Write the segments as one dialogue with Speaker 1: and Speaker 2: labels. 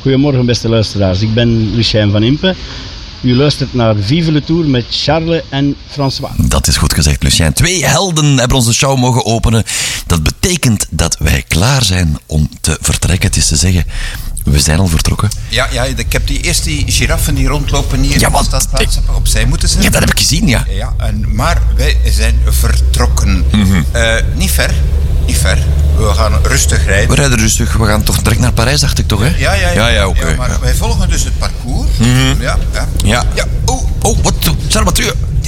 Speaker 1: Goedemorgen beste luisteraars, ik ben Lucien van Impe. U luistert naar Vive le Tour met Charles en François.
Speaker 2: Dat is goed gezegd, Lucien. 2 helden hebben onze show mogen openen. Dat betekent dat wij klaar zijn om te vertrekken. Het is te zeggen, we zijn al vertrokken.
Speaker 3: Ja, ik heb die giraffen die rondlopen hier.
Speaker 2: Ja, wat?
Speaker 3: Stadsplaats opzij moeten zetten.
Speaker 2: Ja, dat heb ik gezien, ja.
Speaker 3: Ja, maar wij zijn vertrokken. Niet ver. We gaan rustig rijden.
Speaker 2: We rijden rustig. We gaan toch direct naar Parijs, dacht ik toch, hè?
Speaker 3: Ja,
Speaker 2: oké.
Speaker 3: Ja, maar wij volgen dus het parcours.
Speaker 2: Ja. Wat? Salvatore.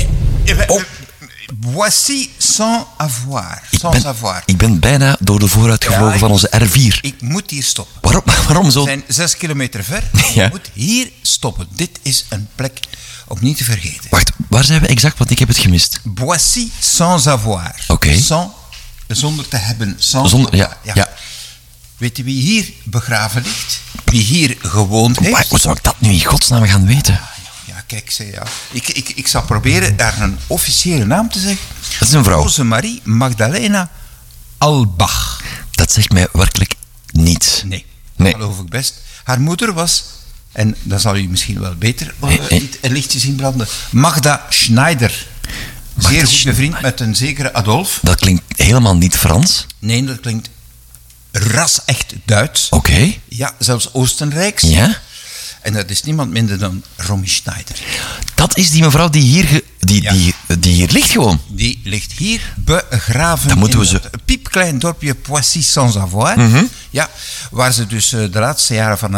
Speaker 3: Voici sans avoir.
Speaker 2: Ik ben bijna door de vooruit gevlogen van onze R4.
Speaker 3: Ik moet hier stoppen.
Speaker 2: Waarom zo?
Speaker 3: We zijn 6 kilometer ver.
Speaker 2: Ja.
Speaker 3: Ik moet hier stoppen. Dit is een plek om niet te vergeten.
Speaker 2: Wacht, waar zijn we exact? Want ik heb het gemist.
Speaker 3: Voici sans avoir.
Speaker 2: Oké.
Speaker 3: Zonder te hebben. Sans
Speaker 2: Zonder,
Speaker 3: avoir.
Speaker 2: ja.
Speaker 3: Weet je wie hier begraven ligt? Wie hier gewoond heeft?
Speaker 2: Maar hoe zou ik dat nu in godsnaam gaan weten?
Speaker 3: Ja, kijk, ik zal proberen daar een officiële naam te zeggen.
Speaker 2: Dat is een vrouw.
Speaker 3: Rosemarie Magdalena Albach.
Speaker 2: Dat zegt mij werkelijk niets.
Speaker 3: Nee,
Speaker 2: Nee.
Speaker 3: dat geloof ik best. Haar moeder was, en dan zal u misschien wel beter een lichtje zien branden, Magda Schneider. Zeer goed bevriend met een zekere Adolf.
Speaker 2: Dat klinkt helemaal niet Frans.
Speaker 3: Nee, dat klinkt ras-echt Duits.
Speaker 2: Oké.
Speaker 3: Ja, zelfs Oostenrijks.
Speaker 2: Ja?
Speaker 3: En dat is niemand minder dan Romy Schneider.
Speaker 2: Dat is die mevrouw die hier ligt gewoon.
Speaker 3: Die ligt hier begraven
Speaker 2: Dan moeten we
Speaker 3: in het piepklein dorpje Poissy-sans-Avoir. Ja, waar ze dus de laatste jaren van